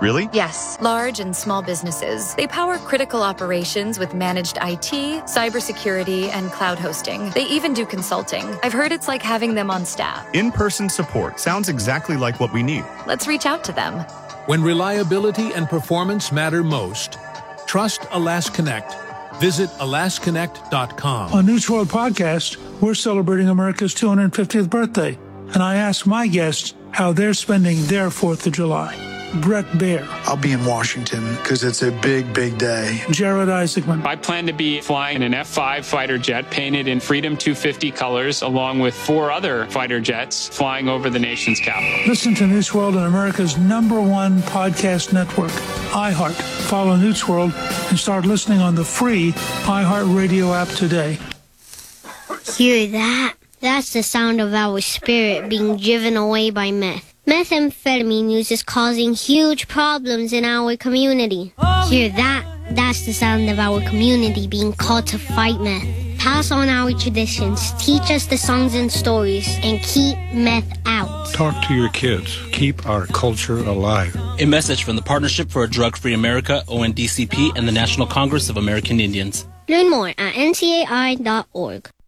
Really? Yes, large and small businesses. They power critical operations with managed IT, cybersecurity, and cloud hosting. They even do consulting. I've heard it's like having them on staff. In-person support sounds exactly like what we need. Let's reach out to them. When reliability and performance matter most, trust AlasConnect. Visit alasconnect.com. On News World Podcast, we're celebrating America's 250th birthday, and I asked my guests how they're spending their 4th of July. Brett Baer. I'll be in Washington because it's a big, big day. Jared Isaacman. I plan to be flying an F-5 fighter jet painted in Freedom 250 colors, along with 4 other fighter jets flying over the nation's capital. Listen to News World on America's #1 podcast network, iHeart. Follow News World and start listening on the free iHeart Radio app today. Hear that? That's the sound of our spirit being driven away by meth. Methamphetamine use is causing huge problems in our community. Hear that? That's the sound of our community being called to fight meth. Pass on our traditions, teach us the songs and stories, and keep meth out. Talk to your kids. Keep our culture alive. A message from the Partnership for a Drug-Free America, ONDCP, and the National Congress of American Indians. Learn more at ncai.org.